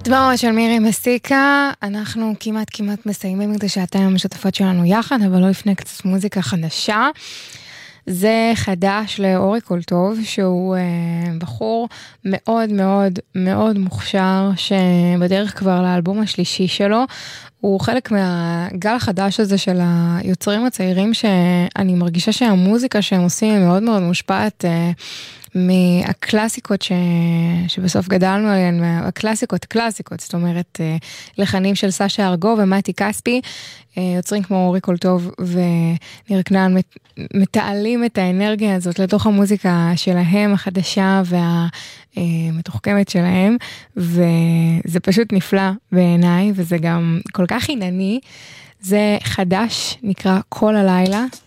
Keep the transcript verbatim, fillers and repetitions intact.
דמעות של מירי מסיקה, אנחנו כמעט כמעט מסיימים את השעתיים המשותפות שלנו יחד, אבל לא לפני קצת מוזיקה חדשה. זה חדש לאורי קולטוב, שהוא אה, בחור מאוד מאוד מאוד מוכשר, שבדרך כבר לאלבום השלישי שלו, הוא חלק מהגל החדש הזה של היוצרים הצעירים, שאני מרגישה שהמוזיקה שהם עושים היא מאוד מאוד מושפעת אה, מהקלאסיקות ש... שבסוף גדלנו עליהן, הקלאסיקות, קלאסיקות, זאת אומרת, לחנים של סשה ארגוב ומתי כספי, יוצרים כמו אורי קולטוב וניר כנען מתעלים את האנרגיה הזאת לתוך המוזיקה שלהם, החדשה והמתוחכמת שלהם, וזה פשוט נפלא בעיניי, וזה גם כל כך עינני. זה חדש, נקרא כל הלילה,